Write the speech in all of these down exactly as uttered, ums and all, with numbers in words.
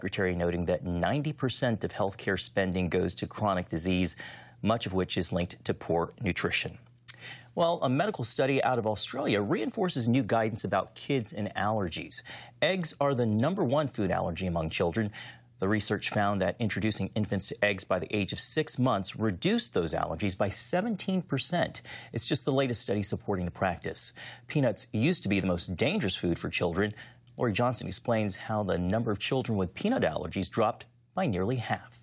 Secretary noting that ninety percent of healthcare spending goes to chronic disease, much of which is linked to poor nutrition. Well, a medical study out of Australia reinforces new guidance about kids and allergies. Eggs are the number one food allergy among children. The research found that introducing infants to eggs by the age of six months reduced those allergies by seventeen percent. It's just the latest study supporting the practice. Peanuts used to be the most dangerous food for children. Lori Johnson explains how the number of children with peanut allergies dropped by nearly half.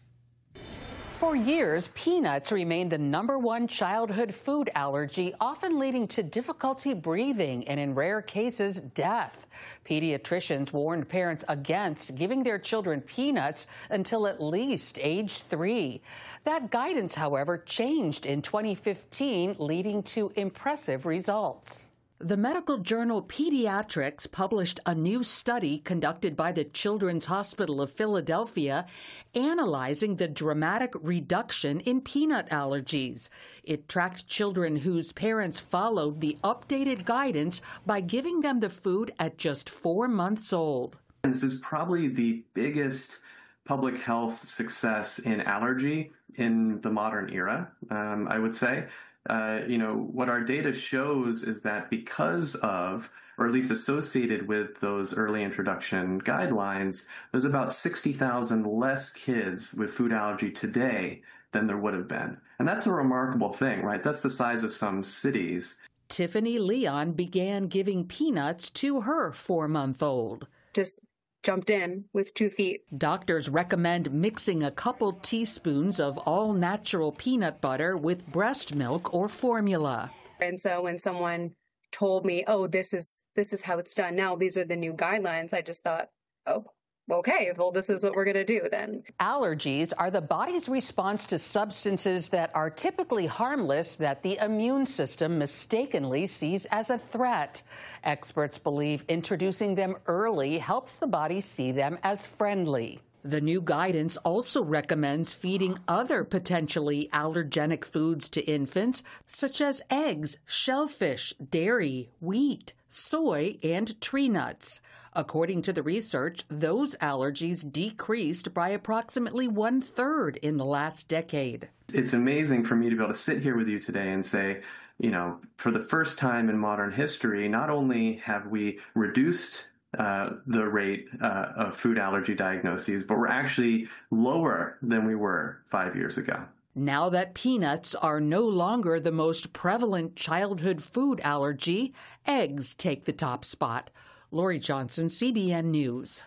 For years, peanuts remained the number one childhood food allergy, often leading to difficulty breathing and, in rare cases, death. Pediatricians warned parents against giving their children peanuts until at least age three. That guidance, however, changed in twenty fifteen, leading to impressive results. The medical journal Pediatrics published a new study conducted by the Children's Hospital of Philadelphia analyzing the dramatic reduction in peanut allergies. It tracked children whose parents followed the updated guidance by giving them the food at just four months old. This is probably the biggest public health success in allergy in the modern era, um, I would say. Uh, you know, what our data shows is that because of, or at least associated with those early introduction guidelines, there's about sixty thousand less kids with food allergy today than there would have been. And that's a remarkable thing, right? That's the size of some cities. Tiffany Leon began giving peanuts to her four-month-old. Just jumped in with two feet. Doctors recommend mixing a couple teaspoons of all-natural peanut butter with breast milk or formula. And so when someone told me, oh, this is this is how it's done now, these are the new guidelines, I just thought, oh, okay, well, this is what we're going to do then. Allergies are the body's response to substances that are typically harmless that the immune system mistakenly sees as a threat. Experts believe introducing them early helps the body see them as friendly. The new guidance also recommends feeding other potentially allergenic foods to infants, such as eggs, shellfish, dairy, wheat, soy, and tree nuts. According to the research, those allergies decreased by approximately one-third in the last decade. It's amazing for me to be able to sit here with you today and say, you know, for the first time in modern history, not only have we reduced uh, the rate uh, of food allergy diagnoses, but we're actually lower than we were five years ago. Now that peanuts are no longer the most prevalent childhood food allergy, eggs take the top spot. Lori Johnson, C B N News.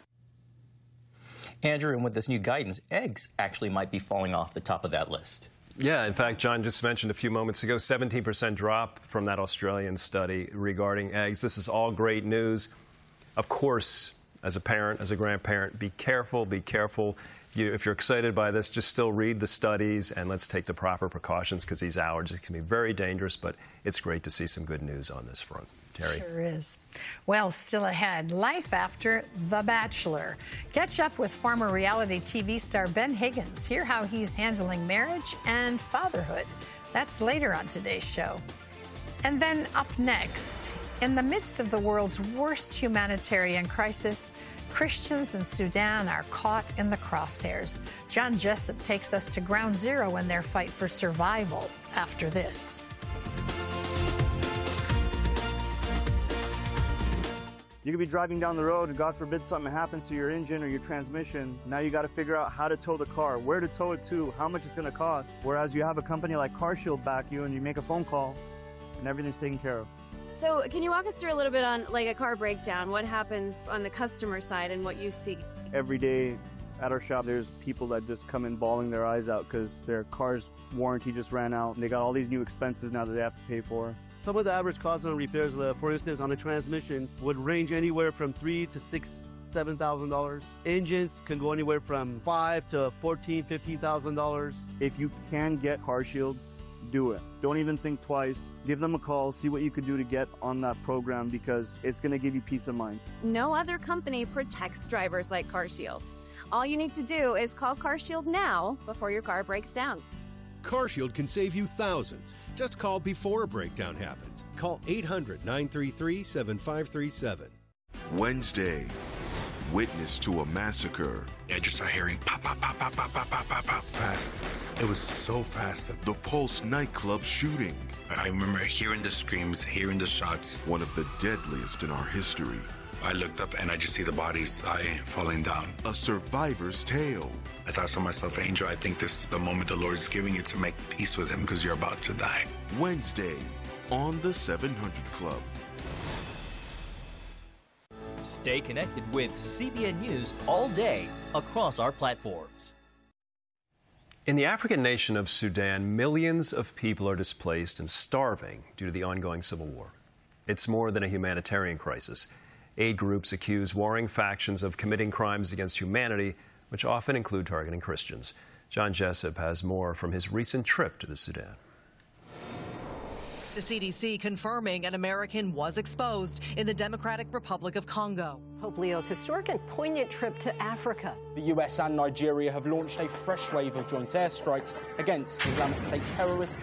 Andrew, and with this new guidance, eggs actually might be falling off the top of that list. Yeah, in fact, John just mentioned a few moments ago, seventeen percent drop from that Australian study regarding eggs. This is all great news. Of course, as a parent, as a grandparent, be careful, be careful. You, if you're excited by this, just still read the studies and let's take the proper precautions because these allergies can be very dangerous, but it's great to see some good news on this front. Terry. Sure is. Well, still ahead, life after The Bachelor. Catch up with former reality T V star Ben Higgins. Hear how he's handling marriage and fatherhood. That's later on today's show. And then up next, in the midst of the world's worst humanitarian crisis, Christians in Sudan are caught in the crosshairs. John Jessup takes us to ground zero in their fight for survival after this. You could be driving down the road and God forbid something happens to your engine or your transmission. Now you got to figure out how to tow the car, where to tow it to, how much it's going to cost. Whereas you have a company like CarShield back you and you make a phone call and everything's taken care of. So can you walk us through a little bit on like a car breakdown? What happens on the customer side and what you see? Every day at our shop, there's people that just come in bawling their eyes out because their car's warranty just ran out and they got all these new expenses now that they have to pay for. Some of the average costs on repairs, uh, for instance, on a transmission would range anywhere from three to six, seven thousand dollars. Engines can go anywhere from five to fourteen, fifteen thousand dollars. If you can get CarShield, do it. Don't even think twice. Give them a call, see what you can do to get on that program because it's going to give you peace of mind. No other company protects drivers like CarShield. All you need to do is call CarShield now before your car breaks down. CarShield can save you thousands. Just call before a breakdown happens. Call eight hundred, nine three three, seven five three seven. Wednesday, witness to a massacre. I just started hearing pop, pop, pop, pop, pop, pop, pop, pop, pop. Fast. It was so fast. The Pulse nightclub shooting. I remember hearing the screams, hearing the shots. One of the deadliest in our history. I looked up and I just see the bodies I falling down. A survivor's tale. I thought to myself, Angel, I think this is the moment the Lord is giving you to make peace with him because you're about to die. Wednesday on the seven hundred Club. Stay connected with C B N News all day across our platforms. In the African nation of Sudan, millions of people are displaced and starving due to the ongoing civil war. It's more than a humanitarian crisis. Aid groups accuse warring factions of committing crimes against humanity, which often include targeting Christians. John Jessup has more from his recent trip to the Sudan. The C D C confirming an American was exposed in the Democratic Republic of Congo. Pope Leo's historic and poignant trip to Africa. The U S and Nigeria have launched a fresh wave of joint airstrikes against Islamic State terrorists.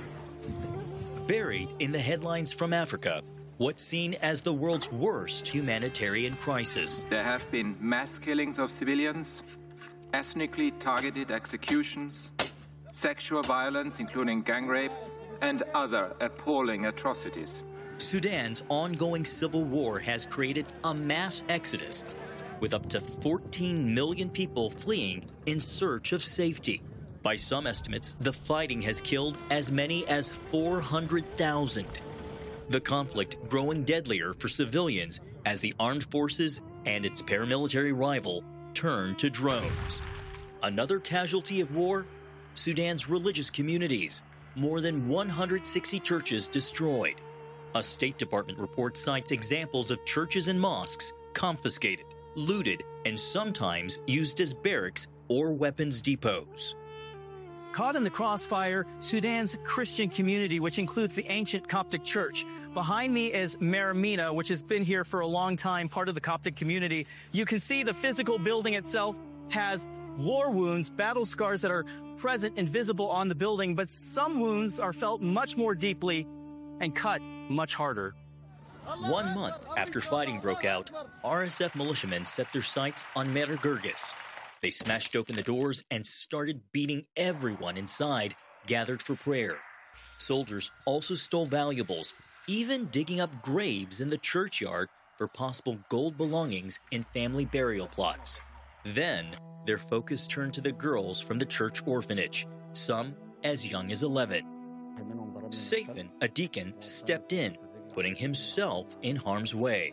Buried in the headlines from Africa, what's seen as the world's worst humanitarian crisis. There have been mass killings of civilians, ethnically targeted executions, sexual violence, including gang rape, and other appalling atrocities. Sudan's ongoing civil war has created a mass exodus, with up to fourteen million people fleeing in search of safety. By some estimates, the fighting has killed as many as four hundred thousand. The conflict growing deadlier for civilians as the armed forces and its paramilitary rival turn to drones. Another casualty of war? Sudan's religious communities. More than one hundred sixty churches destroyed. A State Department report cites examples of churches and mosques confiscated, looted, and sometimes used as barracks or weapons depots. Caught in the crossfire, Sudan's Christian community, which includes the ancient Coptic church. Behind me is Maramina, which has been here for a long time, part of the Coptic community. You can see the physical building itself has war wounds, battle scars that are present and visible on the building, but some wounds are felt much more deeply and cut much harder. One month after fighting broke out, R S F militiamen set their sights on Mer Girgis. They smashed open the doors and started beating everyone inside, gathered for prayer. Soldiers also stole valuables, even digging up graves in the churchyard for possible gold belongings in family burial plots. Then, their focus turned to the girls from the church orphanage, some as young as eleven. Safin, a deacon, stepped in, putting himself in harm's way.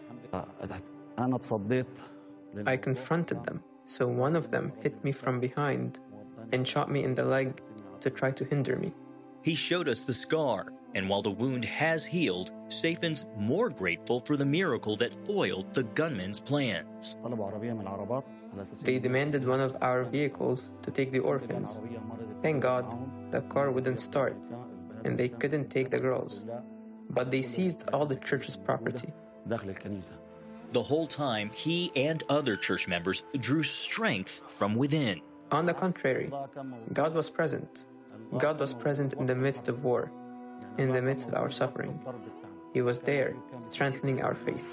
I confronted them, so one of them hit me from behind and shot me in the leg to try to hinder me. He showed us the scar, and while the wound has healed, Safin's more grateful for the miracle that foiled the gunman's plans. They demanded one of our vehicles to take the orphans. Thank God, the car wouldn't start, and they couldn't take the girls. But they seized all the church's property. The whole time, he and other church members drew strength from within. On the contrary, God was present. God was present in the midst of war, in the midst of our suffering. He was there, strengthening our faith.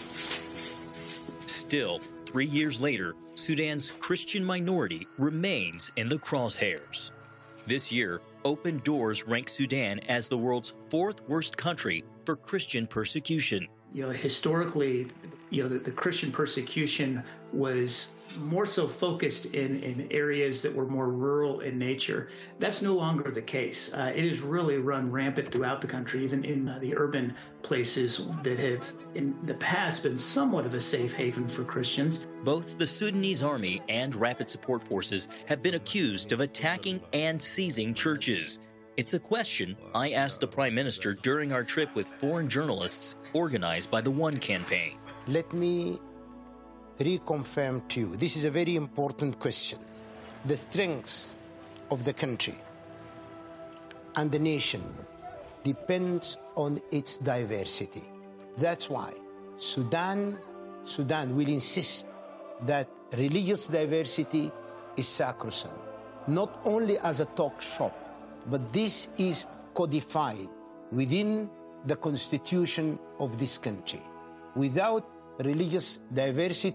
Still, three years later, Sudan's Christian minority remains in the crosshairs. This year, Open Doors ranked Sudan as the world's fourth worst country for Christian persecution. You know, historically, you know, the, the Christian persecution was more so focused in, in areas that were more rural in nature. That's no longer the case. Uh, it has really run rampant throughout the country, even in uh, the urban places that have in the past been somewhat of a safe haven for Christians. Both the Sudanese army and Rapid Support Forces have been accused of attacking and seizing churches. It's a question I asked the Prime Minister during our trip with foreign journalists organized by the One Campaign. Let me reconfirm to you, this is a very important question. The strength of the country and the nation depends on its diversity. That's why Sudan, Sudan will insist that religious diversity is sacrosanct, not only as a talk shop, but this is codified within the constitution of this country. Without religious diversity,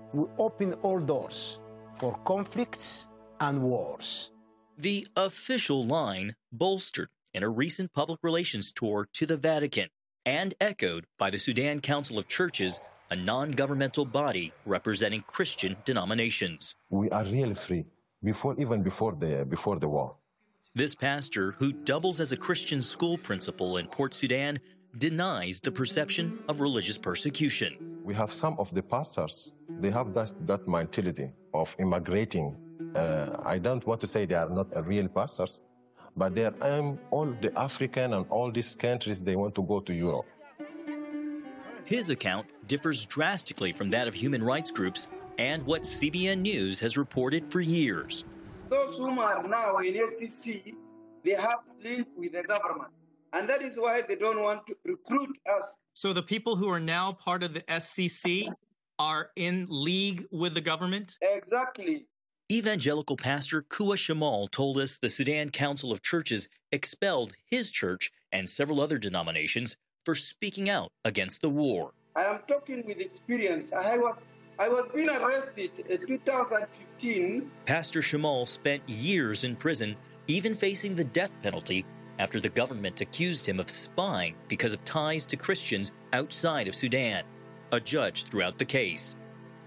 we open all doors for conflicts and wars. The official line bolstered in a recent public relations tour to the Vatican and echoed by the Sudan Council of Churches, a non-governmental body representing Christian denominations. We are really free, before even before the, before the war. This pastor, who doubles as a Christian school principal in Port Sudan, denies the perception of religious persecution. We have some of the pastors, they have that, that mentality of immigrating. Uh, I don't want to say they are not a real pastors, but they are um, all the African and all these countries, they want to go to Europe. His account differs drastically from that of human rights groups and what C B N News has reported for years. Those whom are now in S C C, they have linked with the government. And that is why they don't want to recruit us. So the people who are now part of the S C C are in league with the government? Exactly. Evangelical pastor Kua Shamal told us the Sudan Council of Churches expelled his church and several other denominations for speaking out against the war. I am talking with experience. I was I was being arrested in two thousand fifteen. Pastor Shamal spent years in prison, even facing the death penalty, after the government accused him of spying because of ties to Christians outside of Sudan. A judge threw out the case.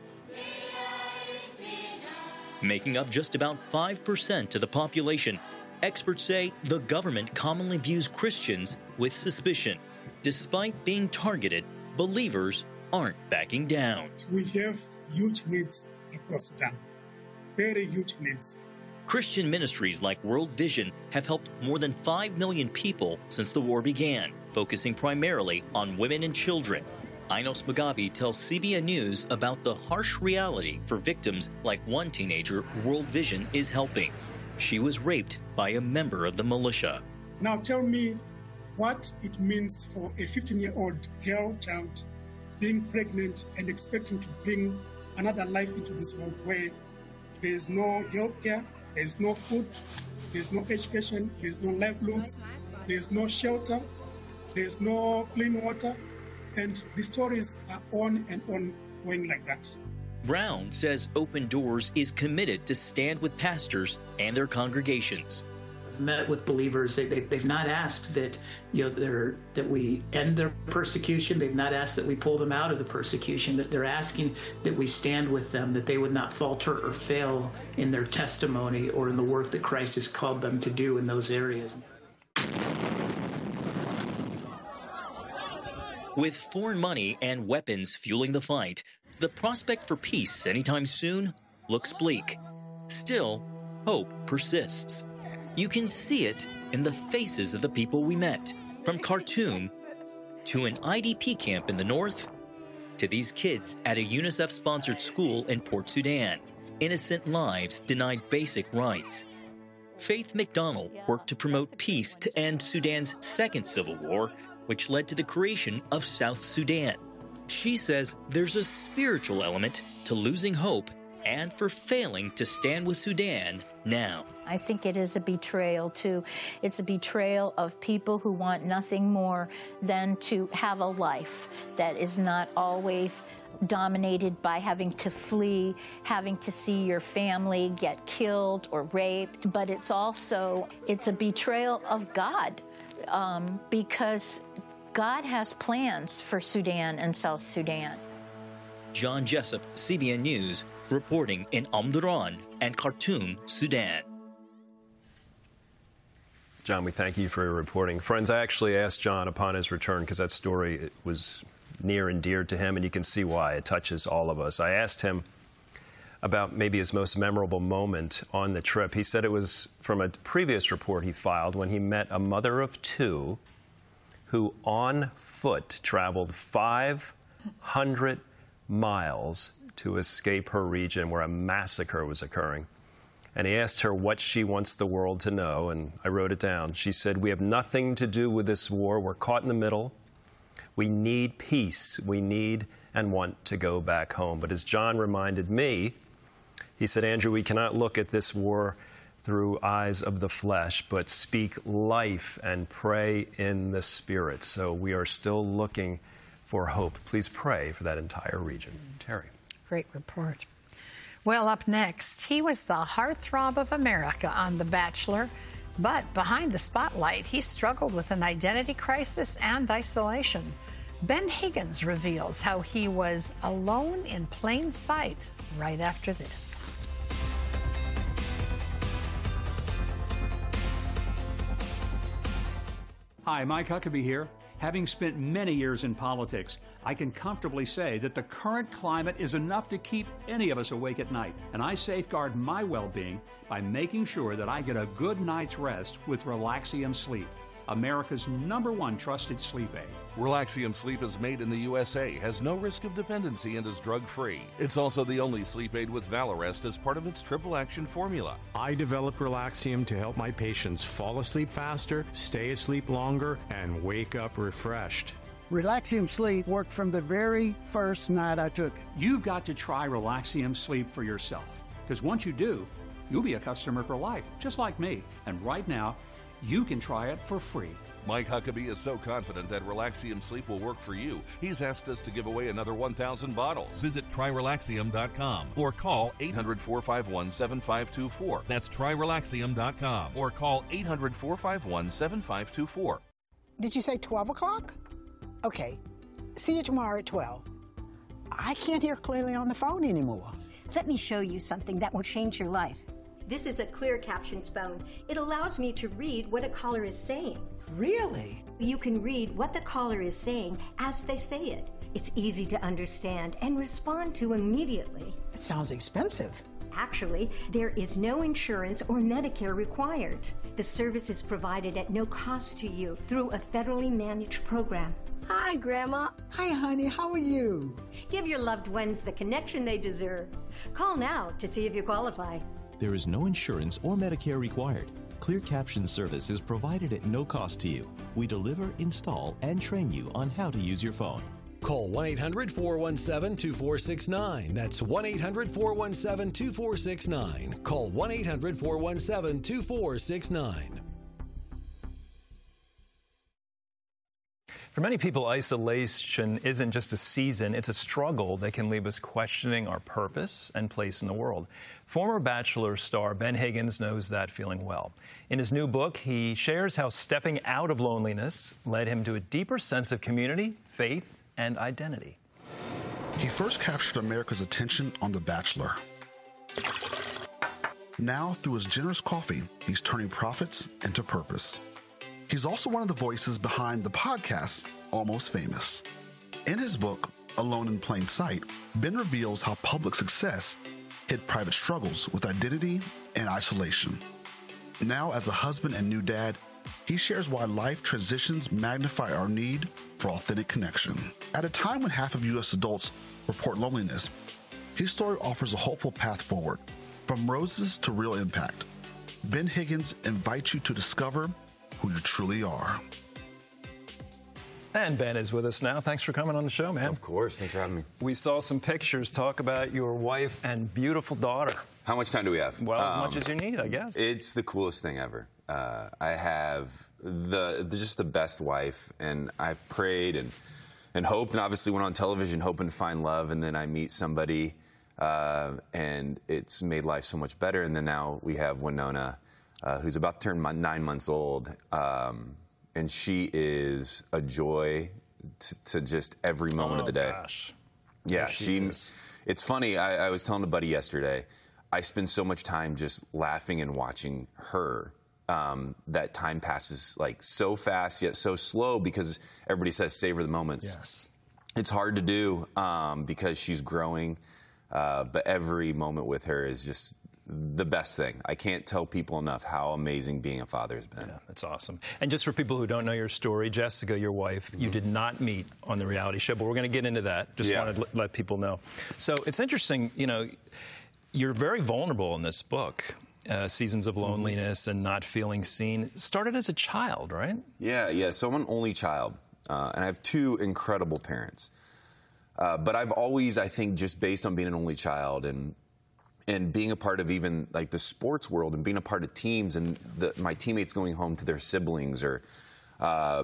Making up just about five percent of the population, experts say the government commonly views Christians with suspicion. Despite being targeted, believers aren't backing down. We have huge needs across Sudan, very huge needs. Christian ministries like World Vision have helped more than five million people since the war began, focusing primarily on women and children. Inos Mugabe tells C B N News about the harsh reality for victims like one teenager World Vision is helping. She was raped by a member of the militia. Now tell me what it means for a fifteen-year-old girl child being pregnant and expecting to bring another life into this world where there is no health care, there is no food, there is no education, there is no livelihoods, there is no shelter, there is no clean water, and the stories are on and on going like that. Brown says Open Doors is committed to stand with pastors and their congregations. I've met with believers. They, they, they've not asked that you know they're, that we end their persecution. They've not asked that we pull them out of the persecution. That they're asking that we stand with them, that they would not falter or fail in their testimony or in the work that Christ has called them to do in those areas. With foreign money and weapons fueling the fight, the prospect for peace anytime soon looks bleak. Still, hope persists. You can see it in the faces of the people we met, from Khartoum to an I D P camp in the north to these kids at a UNICEF-sponsored school in Port Sudan. Innocent lives denied basic rights. Faith McDonald worked to promote peace to end Sudan's second civil war, which led to the creation of South Sudan. She says there's a spiritual element to losing hope and for failing to stand with Sudan now. I think it is a betrayal, too. It's a betrayal of people who want nothing more than to have a life that is not always dominated by having to flee, having to see your family get killed or raped. But it's also, it's a betrayal of God. Um, because God has plans for Sudan and South Sudan. John Jessup, C B N News, reporting in Omdurman and Khartoum, Sudan. John, we thank you for your reporting. Friends, I actually asked John upon his return, because that story was near and dear to him, and you can see why. It touches all of us. I asked him about maybe his most memorable moment on the trip. He said it was from a previous report he filed when he met a mother of two who on foot traveled five hundred miles to escape her region where a massacre was occurring. And he asked her what she wants the world to know, and I wrote it down. She said, "We have nothing to do with this war. We're caught in the middle. We need peace. We need and want to go back home." But as John reminded me, he said, "Andrew, we cannot look at this war through eyes of the flesh, but speak life and pray in the Spirit." So we are still looking for hope. Please pray for that entire region. Terry. Great report. Well, up next, he was the heartthrob of America on The Bachelor, but behind the spotlight, he struggled with an identity crisis and isolation. Ben Higgins reveals how he was alone in plain sight right after this. Hi, Mike Huckabee here. Having spent many years in politics, I can comfortably say that the current climate is enough to keep any of us awake at night, and I safeguard my well-being by making sure that I get a good night's rest with Relaxium Sleep, America's number one trusted sleep aid. Relaxium Sleep is made in the U S A, has no risk of dependency, and is drug-free. It's also the only sleep aid with Valarest as part of its triple action formula. I developed Relaxium to help my patients fall asleep faster, stay asleep longer, and wake up refreshed. Relaxium Sleep worked from the very first night I took it. You've got to try Relaxium Sleep for yourself, because once you do, you'll be a customer for life, just like me. And right now, you can try it for free. Mike Huckabee is so confident that Relaxium Sleep will work for you, he's asked us to give away another one thousand bottles. Visit try relaxium dot com or call eight hundred, four five one, seven five two four. That's try relaxium dot com or call eight hundred, four five one, seven five two four. Did you say twelve o'clock? Okay. See you tomorrow at twelve. I can't hear clearly on the phone anymore. Let me show you something that will change your life. This is a clear captions phone. It allows me to read what a caller is saying. Really? You can read what the caller is saying as they say it. It's easy to understand and respond to immediately. It sounds expensive. Actually, there is no insurance or Medicare required. The service is provided at no cost to you through a federally managed program. Hi, Grandma. Hi, honey. How are you? Give your loved ones the connection they deserve. Call now to see if you qualify. There is no insurance or Medicare required. Clear Caption service is provided at no cost to you. We deliver, install, and train you on how to use your phone. Call one eight hundred, four one seven, two four six nine. That's one eight hundred, four one seven, two four six nine. Call one eight hundred, four one seven, two four six nine. For many people, isolation isn't just a season, it's a struggle that can leave us questioning our purpose and place in the world. Former Bachelor star Ben Higgins knows that feeling well. In his new book, he shares how stepping out of loneliness led him to a deeper sense of community, faith, and identity. He first captured America's attention on The Bachelor. Now, through his generous coffee, he's turning profits into purpose. He's also one of the voices behind the podcast, Almost Famous. In his book, Alone in Plain Sight, Ben reveals how public success hid private struggles with identity and isolation. Now, as a husband and new dad, he shares why life transitions magnify our need for authentic connection. At a time when half of U S adults report loneliness, his story offers a hopeful path forward. From roses to real impact, Ben Higgins invites you to discover who you truly are. And Ben is with us now. Thanks for coming on the show, man. Of course. Thanks for having me. We saw some pictures. Talk about your wife and beautiful daughter. How much time do we have? Well, as um, much as you need, I guess. It's the coolest thing ever. Uh, I have the, the just the best wife, and I've prayed and and hoped, and obviously went on television hoping to find love, and then I meet somebody, uh, and it's made life so much better. And then now we have Winona, uh, who's about to turn nine months old. Um, And she is a joy to, to just every moment oh, of the day. Gosh. Yeah, she, she. is. It's funny. I, I was telling a buddy yesterday. I spend so much time just laughing and watching her. Um, that time passes like so fast yet so slow because everybody says savor the moments. Yes. It's hard to do um, because she's growing, uh, but every moment with her is just the best thing. I can't tell people enough how amazing being a father has been. Yeah, that's awesome. And just for people who don't know your story, Jessica, your wife, mm-hmm. you did not meet on the reality show, but we're going to get into that. Just yeah. wanted to let people know. So it's interesting, you know, you're very vulnerable in this book. Uh, seasons of loneliness mm-hmm. and not feeling seen. It started as a child, right? Yeah, yeah. So I'm an only child, uh, and I have two incredible parents. Uh, but I've always, I think, just based on being an only child and and being a part of even like the sports world and being a part of teams and the, my teammates going home to their siblings or um,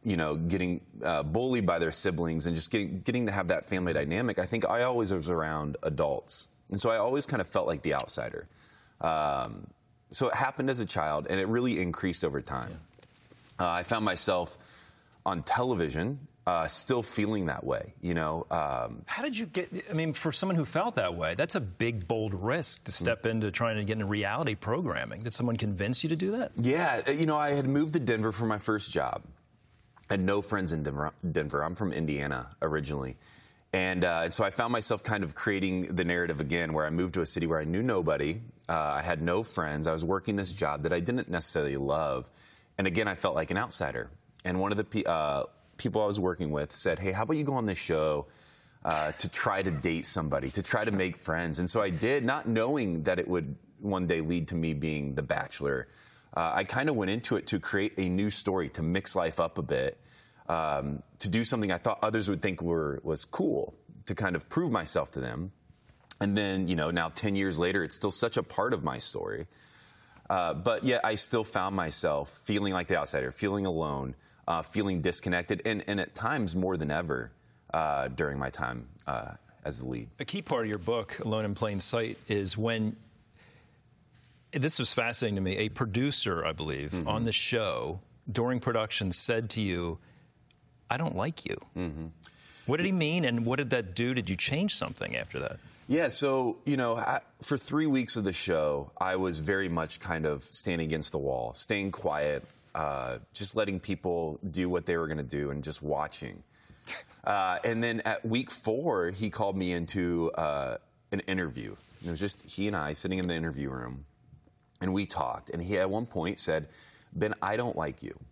you know, getting uh, bullied by their siblings and just getting getting to have that family dynamic, I think I always was around adults. And so I always kind of felt like the outsider. Um, so it happened as a child, and it really increased over time. Uh, I found myself on television uh, still feeling that way, you know. Um, How did you get, I mean, for someone who felt that way, that's a big, bold risk to step into trying to get into reality programming. Did someone convince you to do that? Yeah, you know, I had moved to Denver for my first job. I had no friends in Denver. Denver. I'm from Indiana originally. And, uh, and so I found myself kind of creating the narrative again, where I moved to a city where I knew nobody. Uh, I had no friends. I was working this job that I didn't necessarily love. And again, I felt like an outsider. And one of the pe- uh, people I was working with said, hey, how about you go on this show uh, to try to date somebody, to try to make friends? And so I did, not knowing that it would one day lead to me being The Bachelor. Uh, I kind of went into it to create a new story, to mix life up a bit, um, to do something I thought others would think were was cool, to kind of prove myself to them. And then, you know, now ten years later, it's still such a part of my story. Uh, but yet I still found myself feeling like the outsider, feeling alone, uh, feeling disconnected, and, and at times more than ever uh, during my time uh, as the lead. A key part of your book, Alone in Plain Sight, is when, this was fascinating to me, a producer, I believe, mm-hmm. on the show during production said to you, I don't like you. Mm-hmm. What did he mean, and what did that do? Did you change something after that? Yeah, so, you know, I, for three weeks of the show, I was very much kind of standing against the wall, staying quiet, uh, just letting people do what they were going to do and just watching. Uh, and then at week four, he called me into uh, an interview. It was just he and I sitting in the interview room, and we talked. And he at one point said, Ben, I don't like you.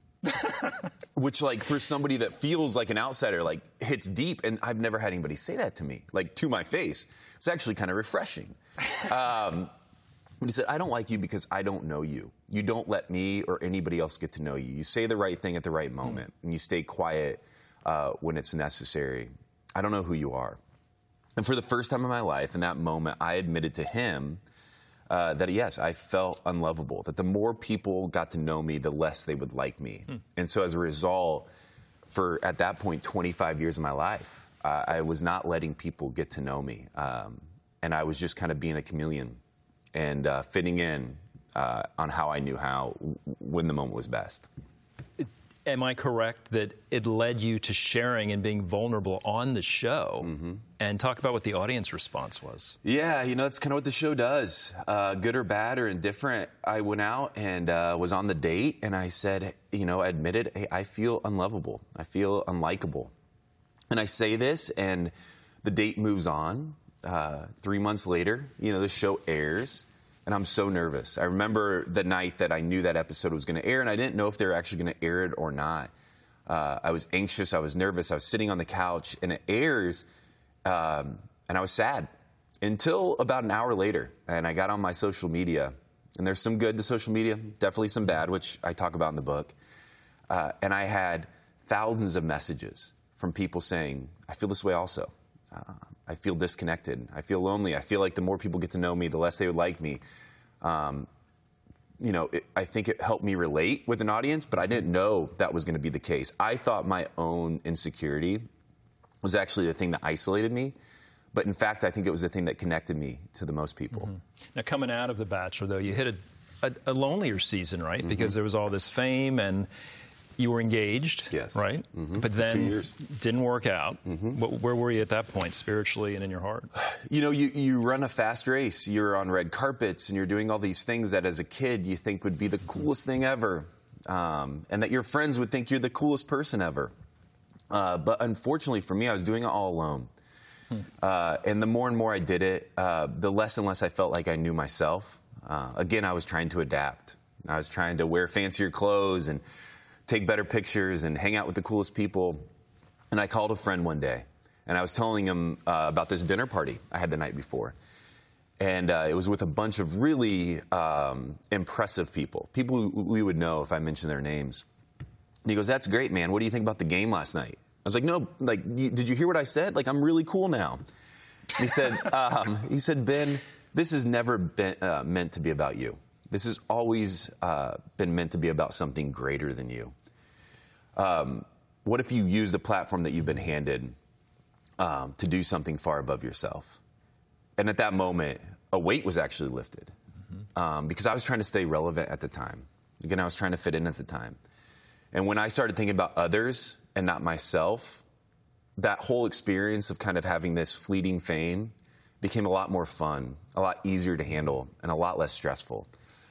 Which, like, for somebody that feels like an outsider, like, hits deep. And I've never had anybody say that to me, like, to my face. It's actually kind of refreshing. Um, but he said, I don't like you because I don't know you. You don't let me or anybody else get to know you. You say the right thing at the right moment, mm. and you stay quiet uh, when it's necessary. I don't know who you are. And for the first time in my life, in that moment, I admitted to him Uh, that, yes, I felt unlovable, that the more people got to know me, the less they would like me. Hmm. And so as a result, for, at that point, twenty-five years of my life, uh, I was not letting people get to know me. Um, and I was just kind of being a chameleon and uh, fitting in uh, on how I knew how, w- when the moment was best. Am I correct that it led you to sharing and being vulnerable on the show? Mm-hmm. And talk about what the audience response was. Yeah, you know, it's kind of what the show does. Uh, good or bad or indifferent, I went out and uh, was on the date, and I said, you know, I admitted, hey, I feel unlovable. I feel unlikable. And I say this, and the date moves on. Uh, three months later, you know, the show airs. And I'm so nervous. I remember the night that I knew that episode was going to air, and I didn't know if they were actually going to air it or not. Uh, I was anxious. I was nervous. I was sitting on the couch, and it airs, um, and I was sad until about an hour later. And I got on my social media, and there's some good to social media, definitely some bad, which I talk about in the book. Uh, and I had thousands of messages from people saying, I feel this way also. Uh, I feel disconnected. I feel lonely. I feel like the more people get to know me, the less they would like me. Um, you know, it, I think it helped me relate with an audience, but I didn't know that was going to be the case. I thought my own insecurity was actually the thing that isolated me. But in fact, I think it was the thing that connected me to the most people. Mm-hmm. Now, coming out of The Bachelor, though, you hit a, a, a lonelier season, right? Mm-hmm. Because there was all this fame, and you were engaged, yes, right? Mm-hmm. But then Two years. didn't work out. Mm-hmm. Where were you at that point, spiritually and in your heart? You know, you, you run a fast race. You're on red carpets, and you're doing all these things that as a kid you think would be the coolest thing ever, um, and that your friends would think you're the coolest person ever. Uh, but unfortunately for me, I was doing it all alone. Hmm. Uh, and the more and more I did it, uh, the less and less I felt like I knew myself. Uh, again, I was trying to adapt. I was trying to wear fancier clothes and take better pictures and hang out with the coolest people. And I called a friend one day, and I was telling him uh, about this dinner party I had the night before. And uh, it was with a bunch of really um, impressive people, people who we would know if I mentioned their names. And he goes, that's great, man. What do you think about the game last night? I was like, no, like, you, did you hear what I said? Like, I'm really cool now. And he said, um, he said, Ben, this has never been uh, meant to be about you. This has always uh, been meant to be about something greater than you. Um, what if you use the platform that you've been handed um, to do something far above yourself? And at that moment, a weight was actually lifted mm-hmm. um, because I was trying to stay relevant at the time. Again, I was trying to fit in at the time. And when I started thinking about others and not myself, that whole experience of kind of having this fleeting fame became a lot more fun, a lot easier to handle, and a lot less stressful.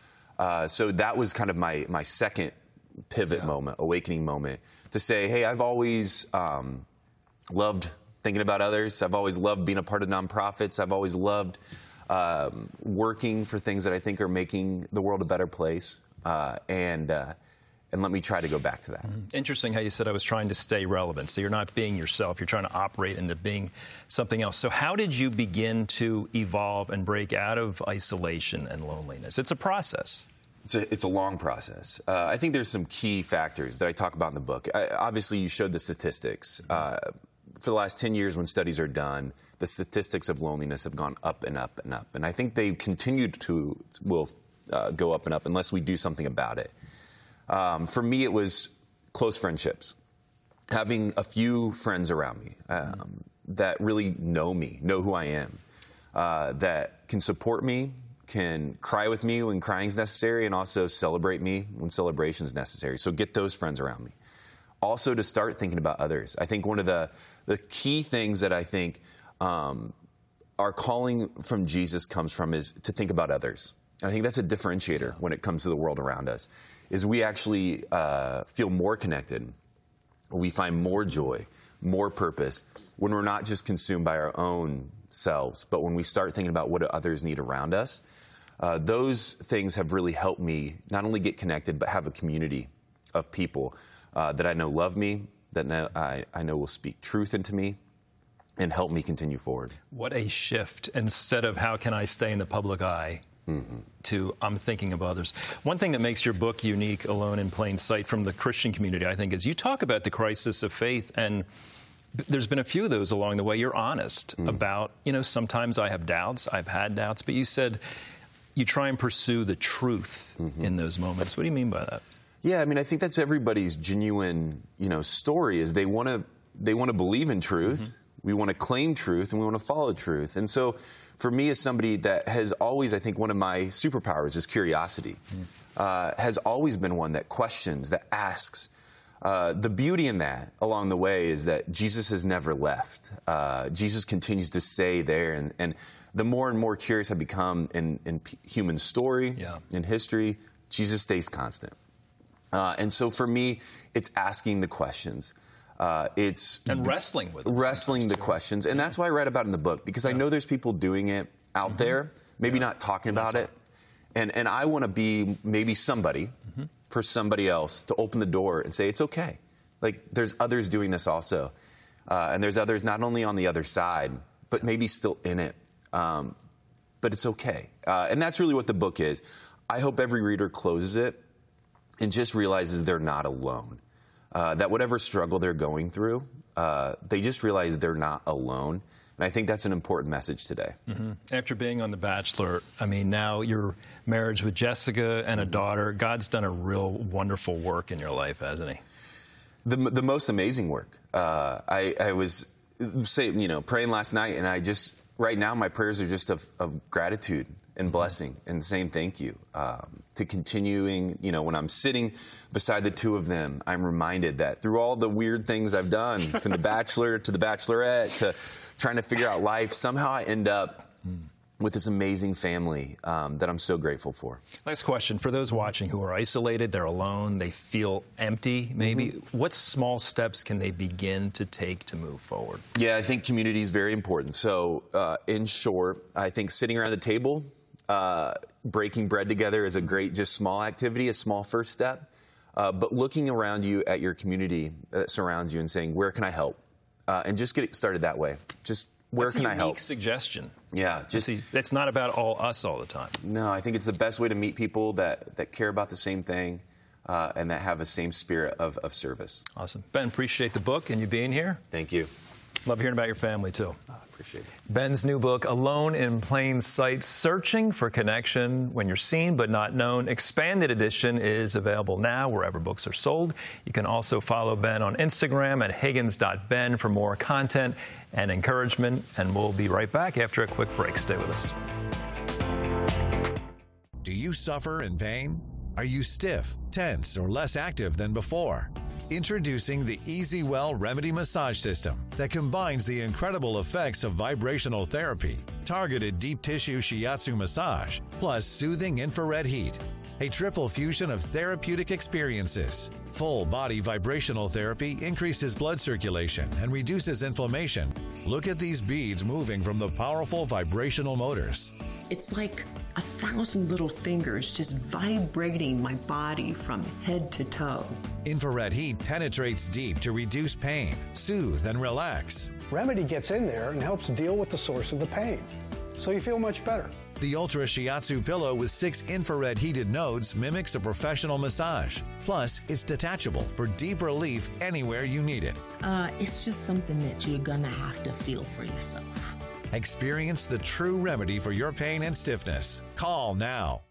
Uh, so that was kind of my, my second pivot yeah. moment, awakening moment, to say, hey, I've always um, loved thinking about others. I've always loved being a part of nonprofits. I've always loved um, working for things that I think are making the world a better place. Uh, and uh, and let me try to go back to that. Mm-hmm. Interesting how you said I was trying to stay relevant. So you're not being yourself. You're trying to operate into being something else. So how did you begin to evolve and break out of isolation and loneliness? It's a process. It's a, it's a long process. Uh, I think there's some key factors that I talk about in the book. I, obviously, you showed the statistics. Uh, for the last ten years, when studies are done, the statistics of loneliness have gone up and up and up. And I think they continue to will uh, go up and up unless we do something about it. Um, for me, it was close friendships, having a few friends around me um, that really know me, know who I am, uh, that can support me, can cry with me when crying is necessary, and also celebrate me when celebration is necessary. So get those friends around me. Also to start thinking about others. I think one of the, the key things that I think um, our calling from Jesus comes from is to think about others. And I think that's a differentiator when it comes to the world around us, is we actually uh, feel more connected. We find more joy, more purpose when we're not just consumed by our own selves, but when we start thinking about what do others need around us. Uh, those things have really helped me not only get connected, but have a community of people uh, that I know love me, that know, I, I know will speak truth into me, and help me continue forward. What a shift. Instead of how can I stay in the public eye, mm-hmm. to I'm thinking of others. One thing that makes your book unique, Alone in Plain Sight, from the Christian community, I think, is you talk about the crisis of faith, and there's been a few of those along the way. You're honest mm. about, you know, sometimes I have doubts, I've had doubts, but you said you try and pursue the truth mm-hmm. in those moments. What do you mean by that? Yeah, I mean, I think that's everybody's genuine, you know, story, is they want to they want to believe in truth. Mm-hmm. We want to claim truth, and we want to follow truth. And so for me, as somebody that has always, I think one of my superpowers is curiosity, mm. uh, has always been one that questions, that asks. Uh, the beauty in that along the way is that Jesus has never left. Uh, Jesus continues to stay there. And, and the more and more curious I become in, in p- human story, yeah. in history, Jesus stays constant. Uh, and so for me, it's asking the questions. Uh, it's and wrestling with them wrestling the too. questions, and yeah. that's why I read about it in the book, because yeah. I know there's people doing it out mm-hmm. there, maybe yeah. not talking about not it, and and I want to be maybe somebody mm-hmm. for somebody else to open the door and say it's okay. Like there's others doing this also, uh, and there's others not only on the other side, but maybe still in it. Um, but it's okay, uh, and that's really what the book is. I hope every reader closes it and just realizes they're not alone. Uh, that whatever struggle they're going through, uh, they just realize they're not alone. And I think that's an important message today. Mm-hmm. After being on The Bachelor, I mean, now your marriage with Jessica and a daughter, God's done a real wonderful work in your life, hasn't he? The, the most amazing work. Uh, I, I was, say, you know, praying last night, and I just, right now, my prayers are just of, of gratitude and blessing and saying thank you. Um, to continuing, you know, when I'm sitting beside the two of them, I'm reminded that through all the weird things I've done, from The Bachelor to The Bachelorette to trying to figure out life, somehow I end up with this amazing family um, that I'm so grateful for. Last question. For those watching who are isolated, they're alone, they feel empty, maybe, mm-hmm. what small steps can they begin to take to move forward? Yeah, I think community is very important. So, uh, in short, I think sitting around the table, Uh, breaking bread together is a great, just small activity, a small first step. Uh, but looking around you at your community that surrounds you and saying, where can I help? Uh, and just get started that way. Just where That's can I help? That's a unique suggestion. Yeah. Just, it's not about all us all the time. No, I think it's the best way to meet people that, that care about the same thing uh, and that have the same spirit of, of service. Awesome. Ben, appreciate the book and you being here. Thank you. Love hearing about your family, too. Oh, I appreciate it. Ben's new book, Alone in Plain Sight, Searching for Connection When You're Seen But Not Known. Expanded edition is available now wherever books are sold. You can also follow Ben on Instagram at Higgins dot Ben for more content and encouragement. And we'll be right back after a quick break. Stay with us. Do you suffer in pain? Are you stiff, tense, or less active than before? Introducing the EasyWell Remedy Massage System that combines the incredible effects of vibrational therapy, targeted deep tissue shiatsu massage, plus soothing infrared heat. A triple fusion of therapeutic experiences. Full body vibrational therapy increases blood circulation and reduces inflammation. Look at these beads moving from the powerful vibrational motors. It's like a thousand little fingers just vibrating my body from head to toe. Infrared heat penetrates deep to reduce pain, soothe, and relax. Remedy gets in there and helps deal with the source of the pain, so you feel much better. The Ultra Shiatsu pillow with six infrared heated nodes mimics a professional massage. Plus, it's detachable for deep relief anywhere you need it. Uh, it's just something that you're gonna have to feel for yourself. Experience the true remedy for your pain and stiffness. Call now.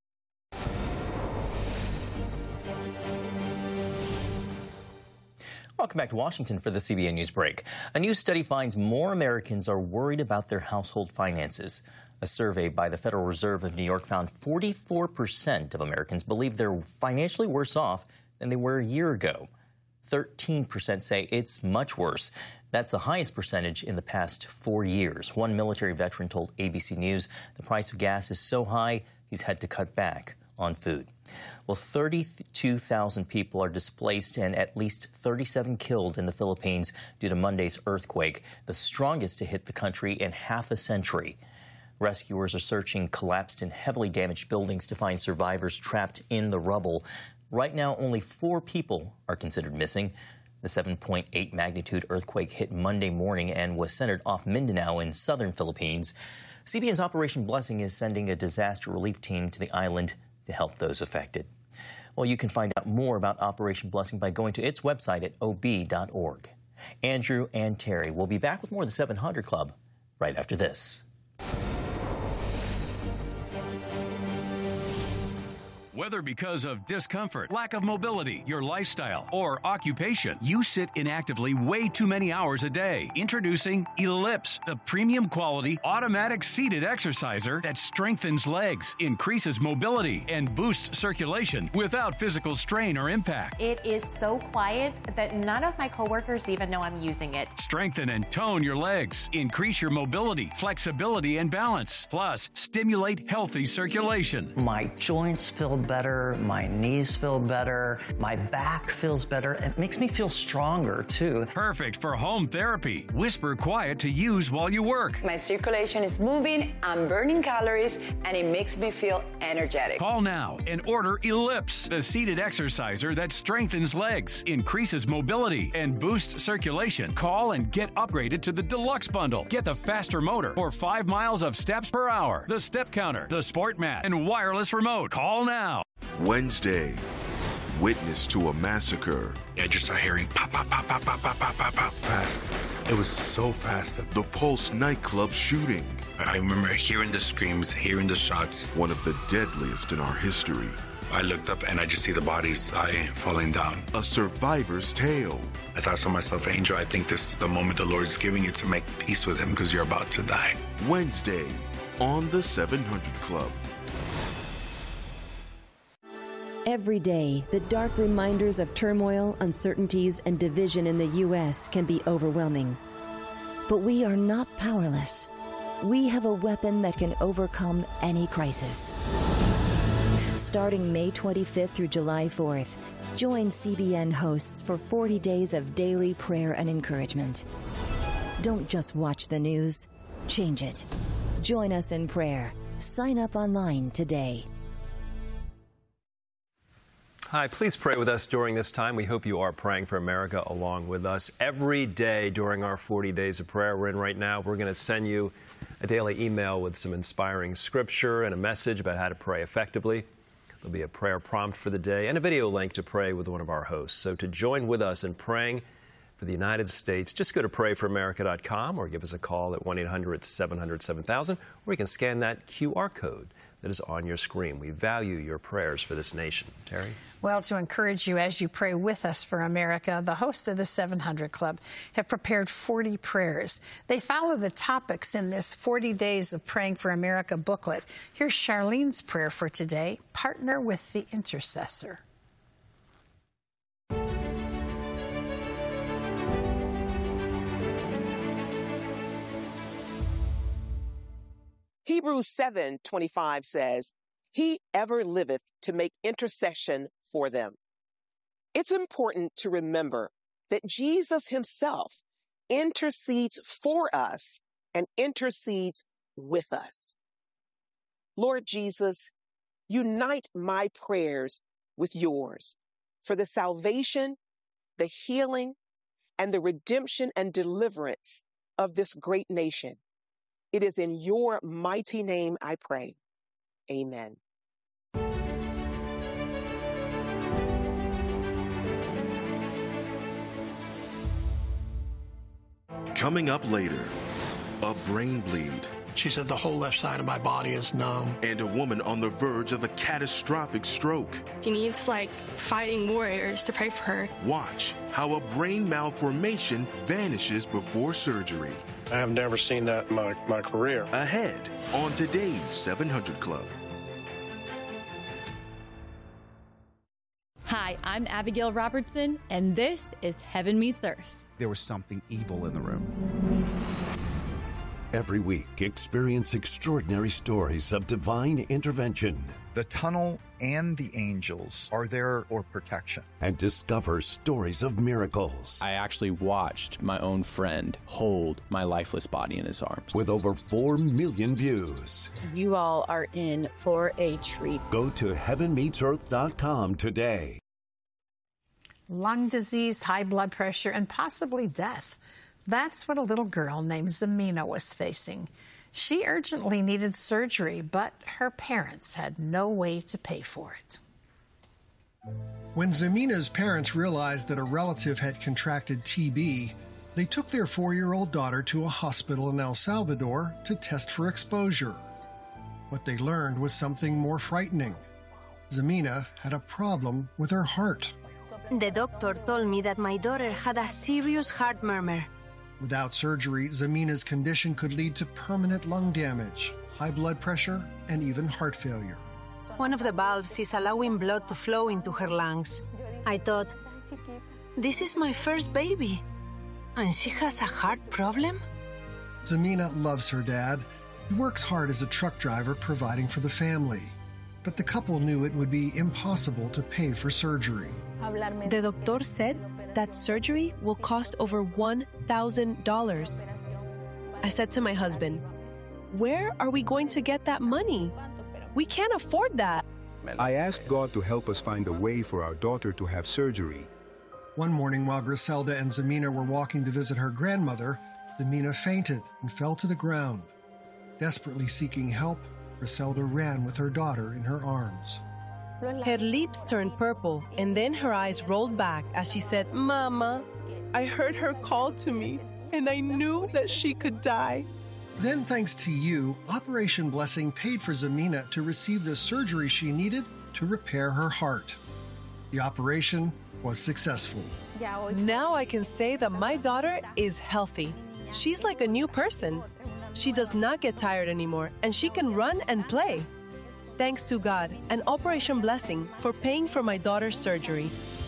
Welcome back to Washington for the C B N News Break. A new study finds more Americans are worried about their household finances. A survey by the Federal Reserve of New York found forty-four percent of Americans believe they're financially worse off than they were a year ago. thirteen percent say it's much worse. That's the highest percentage in the past four years. One military veteran told A B C News the price of gas is so high, he's had to cut back on food. Well, thirty-two thousand people are displaced and at least thirty-seven killed in the Philippines due to Monday's earthquake, the strongest to hit the country in half a century. Rescuers are searching collapsed and heavily damaged buildings to find survivors trapped in the rubble. Right now, only four people are considered missing. The seven point eight magnitude earthquake hit Monday morning and was centered off Mindanao in southern Philippines. C B N's Operation Blessing is sending a disaster relief team to the island to help those affected. Well, you can find out more about Operation Blessing by going to its website at O B dot org. Andrew and Terry will be back with more of the seven hundred Club right after this. Whether because of discomfort, lack of mobility, your lifestyle, or occupation, you sit inactively way too many hours a day. Introducing Ellipse, the premium quality automatic seated exerciser that strengthens legs, increases mobility, and boosts circulation without physical strain or impact. It is so quiet that none of my coworkers even know I'm using it. Strengthen and tone your legs, increase your mobility, flexibility, and balance. Plus, stimulate healthy circulation. My joints feel better, my knees feel better, my back feels better. It makes me feel stronger, too. Perfect for home therapy. Whisper quiet to use while you work. My circulation is moving, I'm burning calories, and it makes me feel energetic. Call now and order Ellipse, the seated exerciser that strengthens legs, increases mobility, and boosts circulation. Call and get upgraded to the Deluxe Bundle. Get the faster motor or five miles of steps per hour, the step counter, the sport mat, and wireless remote. Call now. Wednesday, witness to a massacre. I just started hearing pop, pop, pop, pop, pop, pop, pop, pop, pop, fast. It was so fast. The Pulse nightclub shooting. I remember hearing the screams, hearing the shots. One of the deadliest in our history. I looked up and I just see the bodies lying, falling down. A survivor's tale. I thought to myself, Angel, I think this is the moment the Lord is giving you to make peace with him because you're about to die. Wednesday on the seven hundred Club. Every day, the dark reminders of turmoil, uncertainties, and division in the U S can be overwhelming. But we are not powerless. We have a weapon that can overcome any crisis. Starting May twenty-fifth through July fourth, join C B N hosts for forty days of daily prayer and encouragement. Don't just watch the news, change it. Join us in prayer. Sign up online today. Hi, please pray with us during this time. We hope you are praying for America along with us. Every day during our forty days of prayer we're in right now, we're going to send you a daily email with some inspiring scripture and a message about how to pray effectively. There'll be a prayer prompt for the day and a video link to pray with one of our hosts. So to join with us in praying for for the United States, just go to pray for america dot com or give us a call at one eight hundred seven hundred seven thousand, or you can scan that Q R code that is on your screen. We value your prayers for this nation. Terry? Well, to encourage you as you pray with us for America, the hosts of the seven hundred Club have prepared forty prayers. They follow the topics in this forty Days of Praying for America booklet. Here's Charlene's prayer for today: partner with the intercessor. Hebrews seven twenty-five says, "He ever liveth to make intercession for them." It's important to remember that Jesus himself intercedes for us and intercedes with us. Lord Jesus, unite my prayers with yours for the salvation, the healing, and the redemption and deliverance of this great nation. It is in your mighty name I pray. Amen. Coming up later, a brain bleed. She said the whole left side of my body is numb. And a woman on the verge of a catastrophic stroke. She needs, like, fighting warriors to pray for her. Watch how a brain malformation vanishes before surgery. I have never seen that in my, my career. Ahead on today's seven hundred Club. Hi, I'm Abigail Robertson, and this is Heaven Meets Earth. There was something evil in the room. Every week, experience extraordinary stories of divine intervention. The tunnel and the angels are there for protection. And discover stories of miracles. I actually watched my own friend hold my lifeless body in his arms. With over four million views. You all are in for a treat. Go to heaven meets earth dot com today. Lung disease, high blood pressure, and possibly death. That's what a little girl named Zemina was facing. She urgently needed surgery, but her parents had no way to pay for it. When Zemina's parents realized that a relative had contracted T B, they took their four-year-old daughter to a hospital in El Salvador to test for exposure. What they learned was something more frightening. Zemina had a problem with her heart. The doctor told me that my daughter had a serious heart murmur. Without surgery, Zemina's condition could lead to permanent lung damage, high blood pressure, and even heart failure. One of the valves is allowing blood to flow into her lungs. I thought, this is my first baby, and she has a heart problem? Zemina loves her dad. He works hard as a truck driver providing for the family. But the couple knew it would be impossible to pay for surgery. The doctor said that surgery will cost over one thousand dollars. I said to my husband, where are we going to get that money? We can't afford that. I asked God to help us find a way for our daughter to have surgery. One morning while Griselda and Zemina were walking to visit her grandmother, Zemina fainted and fell to the ground. Desperately seeking help, Griselda ran with her daughter in her arms. Her lips turned purple, and then her eyes rolled back as she said, Mama, I heard her call to me, and I knew that she could die. Then, thanks to you, Operation Blessing paid for Zemina to receive the surgery she needed to repair her heart. The operation was successful. Now I can say that my daughter is healthy. She's like a new person. She does not get tired anymore, and she can run and play. Thanks to God and Operation Blessing for paying for my daughter's surgery.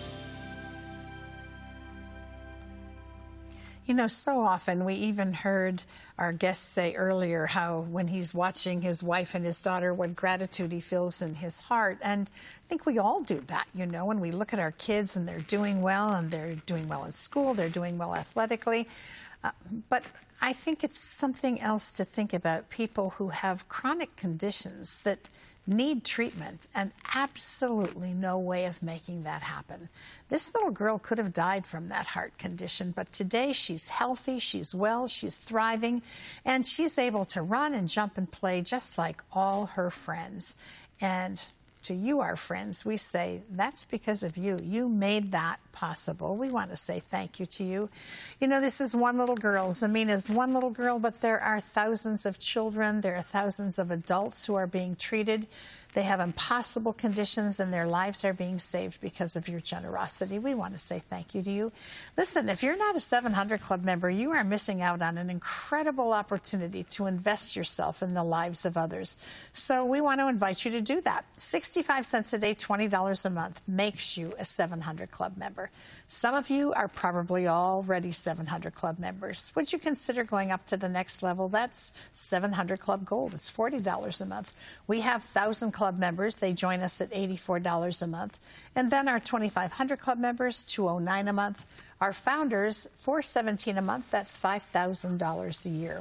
You know, so often we even heard our guest say earlier how when he's watching his wife and his daughter, what gratitude he feels in his heart. And I think we all do that, you know, when we look at our kids and they're doing well and they're doing well in school, they're doing well athletically. Uh, but I think it's something else to think about people who have chronic conditions that need treatment and absolutely no way of making that happen. This little girl could have died from that heart condition, but today she's healthy, she's well, she's thriving, and she's able to run and jump and play just like all her friends. And to you, our friends, we say, that's because of you. You made that possible. We want to say thank you to you. You know, this is one little girl. Zamina is one little girl, but there are thousands of children. There are thousands of adults who are being treated. They have impossible conditions, and their lives are being saved because of your generosity. We want to say thank you to you. Listen, if you're not a seven hundred Club member, you are missing out on an incredible opportunity to invest yourself in the lives of others. So we want to invite you to do that. sixty-five cents a day, twenty dollars a month makes you a seven hundred Club member. Some of you are probably already seven hundred Club members. Would you consider going up to the next level? That's seven hundred Club Gold. It's forty dollars a month. We have one thousand Club members. They join us at eighty-four dollars a month. And then our twenty-five hundred Club members, two hundred nine dollars a month. Our founders, four hundred seventeen dollars a month. That's five thousand dollars a year.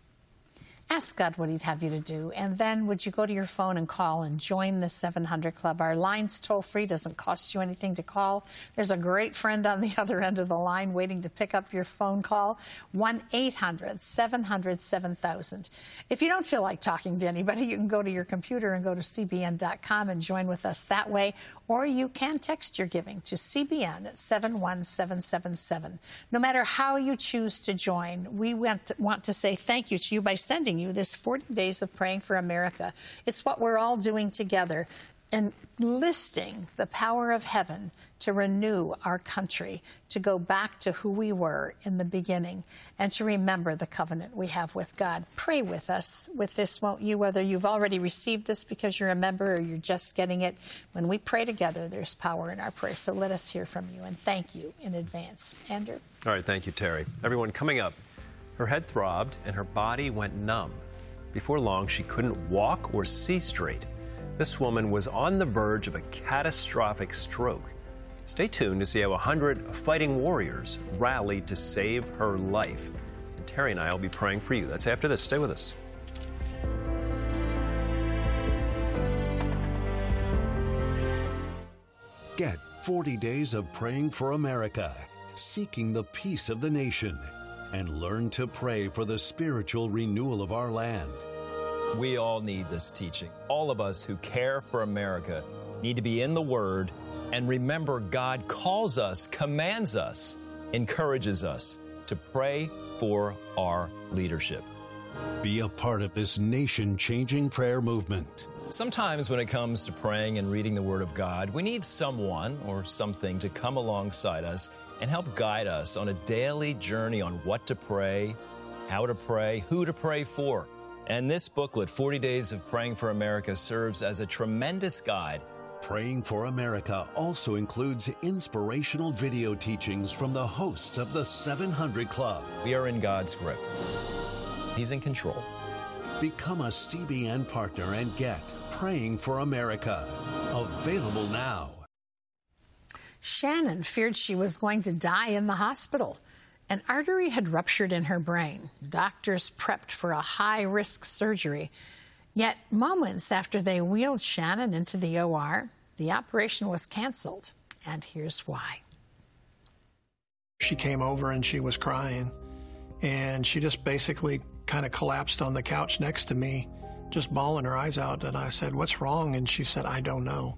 Ask God what he'd have you to do, and then would you go to your phone and call and join the seven hundred Club? Our line's toll-free, doesn't cost you anything to call. There's a great friend on the other end of the line waiting to pick up your phone call, one eight hundred, seven hundred, seven thousand. If you don't feel like talking to anybody, you can go to your computer and go to C B N dot com and join with us that way, or you can text your giving to C B N at seven one seven seven seven. No matter how you choose to join, we want to, want to say thank you to you by sending you this forty days of Praying for America. It's what we're all doing together, enlisting the power of heaven to renew our country, to go back to who we were in the beginning, and to remember the covenant we have with God. Pray with us with this, won't you? Whether you've already received this because you're a member or you're just getting it, when we pray together, there's power in our prayer. So let us hear from you, and thank you in advance. Andrew? All right, thank you, Terry. Everyone, coming up, her head throbbed and her body went numb. Before long, she couldn't walk or see straight. This woman was on the verge of a catastrophic stroke. Stay tuned to see how one hundred fighting warriors rallied to save her life. And Terry and I will be praying for you. That's after this. Stay with us. Get forty days of Praying for America, seeking the peace of the nation, and learn to pray for the spiritual renewal of our land. We all need this teaching. All of us who care for America need to be in the Word and remember God calls us, commands us, encourages us to pray for our leadership. Be a part of this nation-changing prayer movement. Sometimes when it comes to praying and reading the Word of God, we need someone or something to come alongside us and help guide us on a daily journey on what to pray, how to pray, who to pray for. And this booklet, forty days of Praying for America, serves as a tremendous guide. Praying for America also includes inspirational video teachings from the hosts of the seven hundred Club. We are in God's grip. He's in control. Become a C B N partner and get Praying for America. Available now. Shannon feared she was going to die in the hospital. An artery had ruptured in her brain. Doctors prepped for a high-risk surgery. Yet moments after they wheeled Shannon into the O R, the operation was canceled. And here's why. She came over and she was crying. And she just basically kind of collapsed on the couch next to me, just bawling her eyes out. And I said, "What's wrong?" And she said, "I don't know."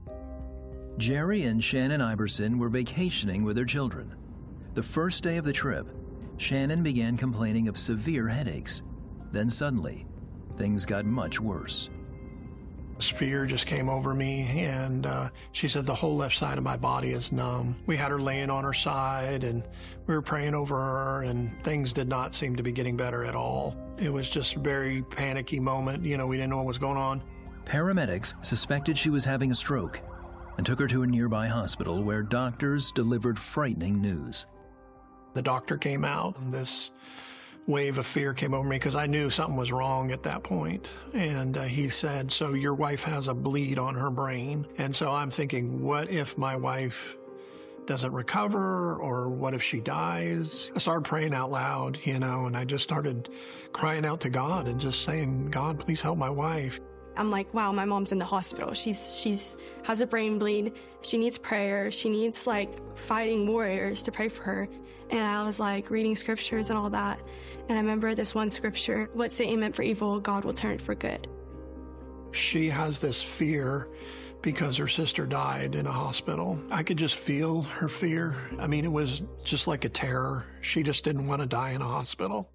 Jerry and Shannon Iverson were vacationing with their children. The first day of the trip, Shannon began complaining of severe headaches. Then suddenly, things got much worse. This fear just came over me, and uh, she said the whole left side of my body is numb. We had her laying on her side, and we were praying over her, and things did not seem to be getting better at all. It was just a very panicky moment. You know, we didn't know what was going on. Paramedics suspected she was having a stroke and took her to a nearby hospital where doctors delivered frightening news. The doctor came out, and this wave of fear came over me because I knew something was wrong at that point. And uh, he said, "So your wife has a bleed on her brain." And so I'm thinking, what if my wife doesn't recover, or what if she dies? I started praying out loud, you know, and I just started crying out to God and just saying, "God, please help my wife." I'm like, wow, my mom's in the hospital. She's she's has a brain bleed. She needs prayer. She needs like fighting warriors to pray for her. And I was like reading scriptures and all that. And I remember this one scripture, what Satan meant for evil, God will turn it for good. She has this fear because her sister died in a hospital. I could just feel her fear. I mean, it was just like a terror. She just didn't want to die in a hospital.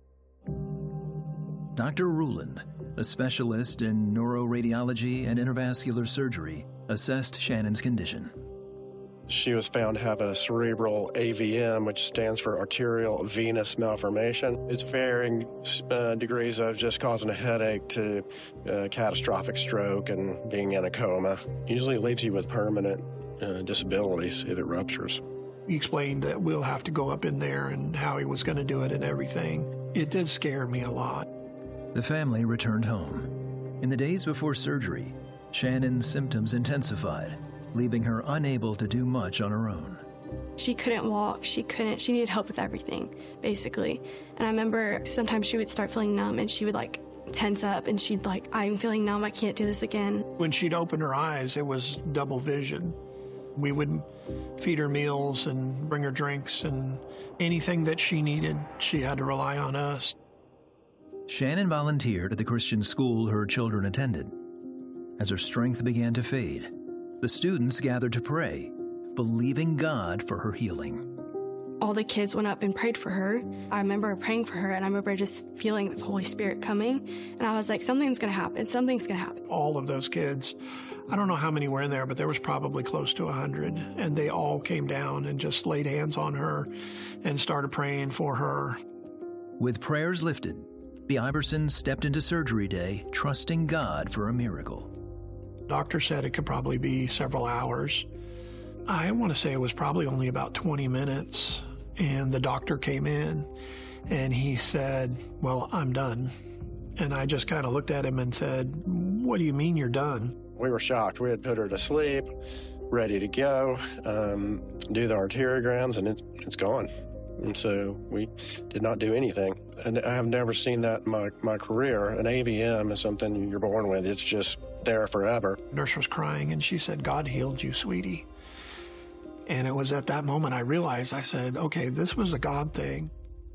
Doctor Ruland, a specialist in neuroradiology and intravascular surgery, assessed Shannon's condition. She was found to have a cerebral A V M, which stands for arterial venous malformation. It's varying uh, degrees of just causing a headache to uh, catastrophic stroke and being in a coma. Usually it leaves you with permanent uh, disabilities if it ruptures. He explained that we'll have to go up in there and how he was going to do it and everything. It did scare me a lot. The family returned home. In the days before surgery, Shannon's symptoms intensified, leaving her unable to do much on her own. She couldn't walk, she couldn't, she needed help with everything, basically. And I remember sometimes she would start feeling numb and she would like tense up and she'd like, I'm feeling numb, I can't do this again. When she'd open her eyes, it was double vision. We would feed her meals and bring her drinks, and anything that she needed, she had to rely on us. Shannon volunteered at the Christian school her children attended. As her strength began to fade, the students gathered to pray, believing God for her healing. All the kids went up and prayed for her. I remember praying for her, and I remember just feeling the Holy Spirit coming. And I was like, something's going to happen. Something's going to happen. All of those kids, I don't know how many were in there, but there was probably close to a hundred. And they all came down and just laid hands on her and started praying for her. With prayers lifted, the Iversons stepped into surgery day, trusting God for a miracle. Doctor said it could probably be several hours. I want to say it was probably only about twenty minutes. And the doctor came in and he said, well, I'm done. And I just kind of looked at him and said, what do you mean you're done? We were shocked. We had put her to sleep, ready to go, um, do the arteriograms, and it, it's gone. And so we did not do anything. And I have never seen that in my, my career. An A V M is something you're born with. It's just there forever. The nurse was crying and she said, God healed you, sweetie. And it was at that moment I realized, I said, okay, this was a God thing.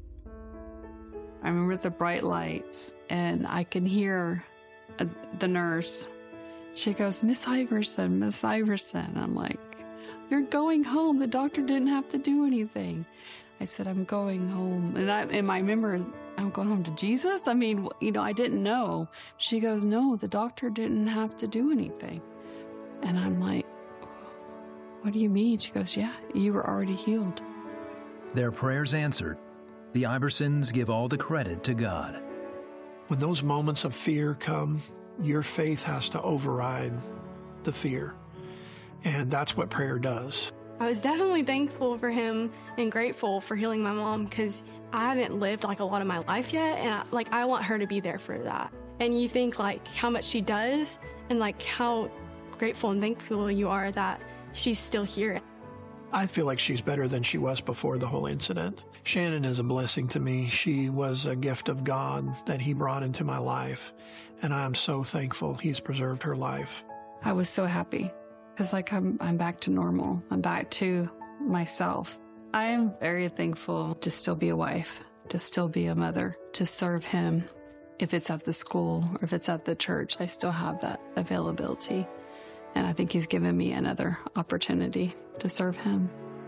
I remember the bright lights, and I can hear uh, the nurse. She goes, Miss Iverson, Miss Iverson. I'm like, you're going home. The doctor didn't have to do anything. I said, I'm going home. And I, and I remember, I'm going home to Jesus? I mean, you know, I didn't know. She goes, no, the doctor didn't have to do anything. And I'm like, what do you mean? She goes, yeah, you were already healed. Their prayers answered. The Iversons give all the credit to God. When those moments of fear come, your faith has to override the fear. And that's what prayer does. I was definitely thankful for him and grateful for healing my mom, because I haven't lived like a lot of my life yet, and I, like I want her to be there for that. And you think like how much she does and like how grateful and thankful you are that she's still here. I feel like she's better than she was before the whole incident. Shannon is a blessing to me. She was a gift of God that he brought into my life, and I'm so thankful he's preserved her life. I was so happy because like I'm, I'm back to normal. I'm back to myself. I am very thankful to still be a wife, to still be a mother, to serve him. If it's at the school or if it's at the church, I still have that availability. And I think he's given me another opportunity to serve him.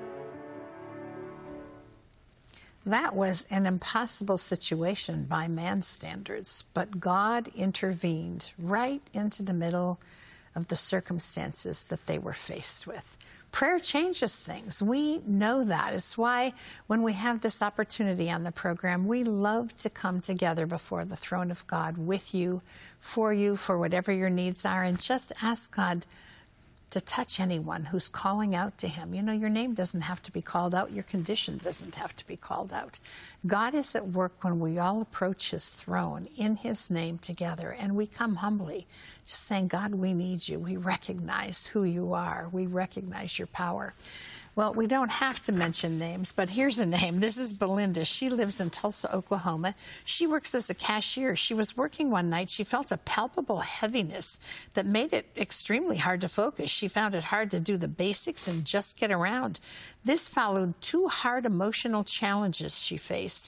That was an impossible situation by man's standards, but God intervened right into the middle of the circumstances that they were faced with. Prayer changes things. We know that. It's why when we have this opportunity on the program, we love to come together before the throne of God with you, for you, for whatever your needs are, and just ask God to touch anyone who's calling out to him. You know, your name doesn't have to be called out. Your condition doesn't have to be called out. God is at work when we all approach his throne in his name together, and we come humbly, just saying, God, we need you. We recognize who you are. We recognize your power. Well, we don't have to mention names, but here's a name. This is Belinda. She lives in Tulsa, Oklahoma. She works as a cashier. She was working one night. She felt a palpable heaviness that made it extremely hard to focus. She found it hard to do the basics and just get around. This followed two hard emotional challenges she faced.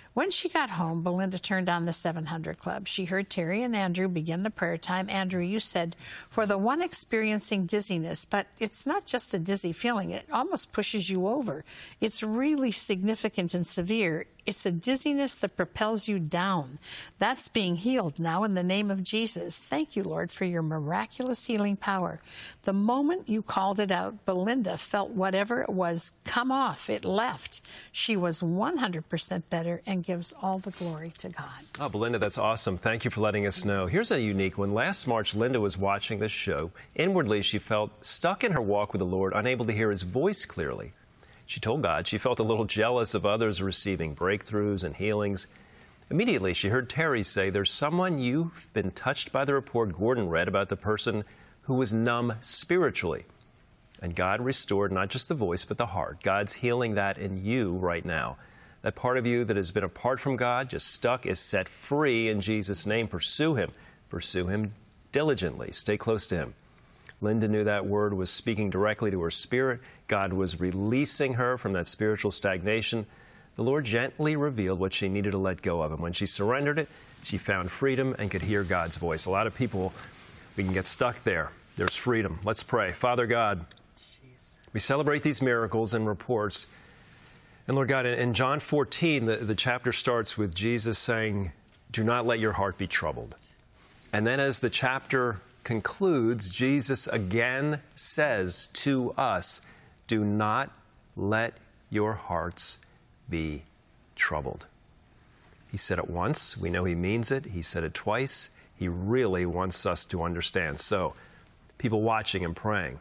When she got home, Belinda turned on the seven hundred Club. She heard Terry and Andrew begin the prayer time. Andrew, you said, for the one experiencing dizziness, but it's not just a dizzy feeling. It almost pushes you over. It's really significant and severe. It's a dizziness that propels you down. That's being healed now in the name of Jesus. Thank you, Lord, for your miraculous healing power. The moment you called it out, Belinda felt whatever it was come off. It left. She was one hundred percent better and gives all the glory to God. Oh, Belinda, that's awesome. Thank you for letting us know. Here's a unique one. Last March, Linda was watching this show. Inwardly, she felt stuck in her walk with the Lord, unable to hear his voice clearly. She told God she felt a little jealous of others receiving breakthroughs and healings. Immediately, she heard Terry say, there's someone you've been touched by the report Gordon read about the person who was numb spiritually. And God restored not just the voice, but the heart. God's healing that in you right now. That part of you that has been apart from God, just stuck, is set free in Jesus' name. Pursue him. Pursue him diligently. Stay close to him. Linda knew that word was speaking directly to her spirit. God was releasing her from that spiritual stagnation. The Lord gently revealed what she needed to let go of. And when she surrendered it, she found freedom and could hear God's voice. A lot of people, we can get stuck there. There's freedom. Let's pray. Father God, we celebrate these miracles and reports. And Lord God, in John fourteen, the, the chapter starts with Jesus saying, do not let your heart be troubled. And then as the chapter concludes, Jesus again says to us, do not let your hearts be troubled. He said it once. We know he means it. He said it twice. He really wants us to understand. So, people watching and praying,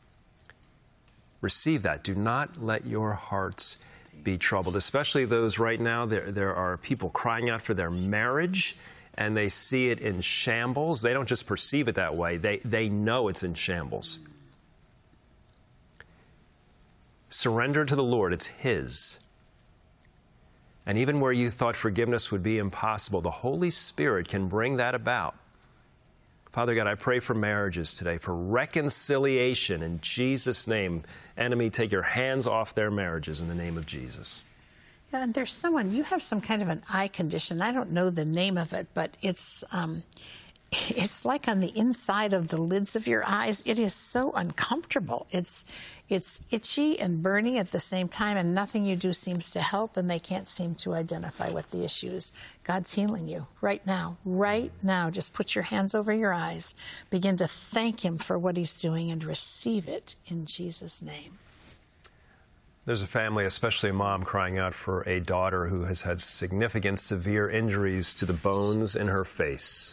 receive that. Do not let your hearts be troubled, especially those right now. There, there are people crying out for their marriage, and they see it in shambles. They don't just perceive it that way. They, they know it's in shambles. Surrender to the Lord. It's his. And even where you thought forgiveness would be impossible, the Holy Spirit can bring that about. Father God, I pray for marriages today, for reconciliation in Jesus' name. Enemy, take your hands off their marriages in the name of Jesus. Yeah, and there's someone, you have some kind of an eye condition. I don't know the name of it, but it's um, it's like on the inside of the lids of your eyes. It is so uncomfortable. It's it's itchy and burning at the same time, and nothing you do seems to help, and they can't seem to identify what the issue is. God's healing you right now, right now. Just put your hands over your eyes. Begin to thank him for what he's doing and receive it in Jesus' name. There's a family, especially a mom, crying out for a daughter who has had significant, severe injuries to the bones in her face.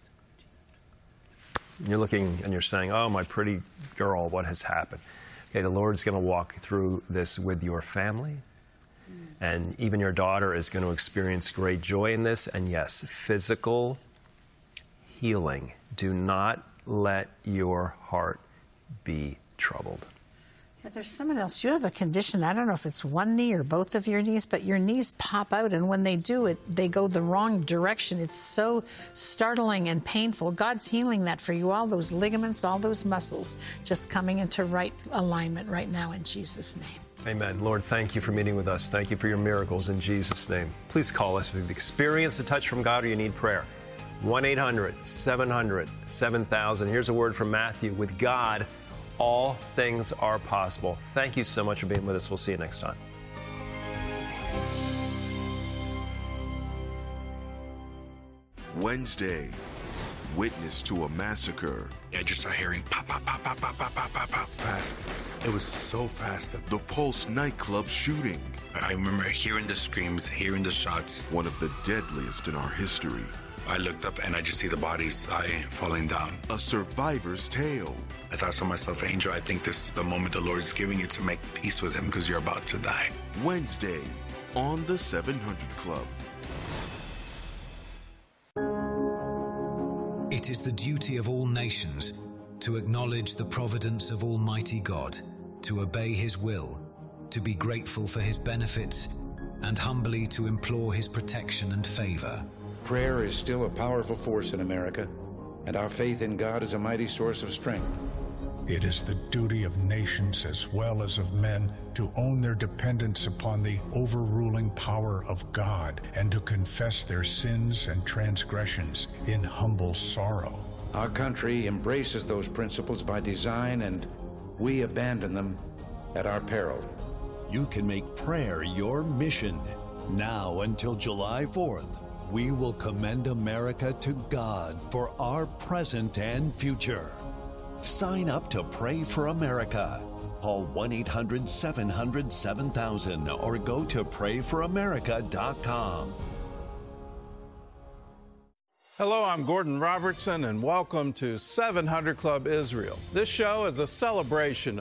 You're looking and you're saying, oh, my pretty girl, what has happened? Okay, the Lord's going to walk through this with your family. And even your daughter is going to experience great joy in this. And yes, physical healing. Do not let your heart be troubled. Yeah, there's someone else. You have a condition. I don't know if it's one knee or both of your knees, but your knees pop out, and when they do it, they go the wrong direction. It's so startling and painful. God's healing that for you. All those ligaments, all those muscles just coming into right alignment right now in Jesus' name. Amen. Lord, thank you for meeting with us. Thank you for your miracles in Jesus' name. Please call us if you've experienced a touch from God or you need prayer. one eight hundred seven hundred seven thousand. Here's a word from Matthew. With God, all things are possible. Thank you so much for being with us. We'll see you next time. Wednesday, witness to a massacre. I just started hearing pop, pop, pop, pop, pop, pop, pop, pop, pop. Fast. It was so fast. The Pulse nightclub shooting. I remember hearing the screams, hearing the shots. One of the deadliest in our history. I looked up and I just see the bodies uh, falling down. A survivor's tale. I thought to myself, Angel, I think this is the moment the Lord is giving you to make peace with him because you're about to die. Wednesday on the seven hundred Club. It is the duty of all nations to acknowledge the providence of Almighty God, to obey his will, to be grateful for his benefits, and humbly to implore his protection and favor. Prayer is still a powerful force in America, and our faith in God is a mighty source of strength. It is the duty of nations as well as of men to own their dependence upon the overruling power of God and to confess their sins and transgressions in humble sorrow. Our country embraces those principles by design, and we abandon them at our peril. You can make prayer your mission. Now until July fourth, we will commend America to God for our present and future. Sign up to Pray for America. Call one eight hundred seven hundred seven thousand or go to pray for america dot com. Hello, I'm Gordon Robertson, and welcome to seven hundred Club Israel. This show is a celebration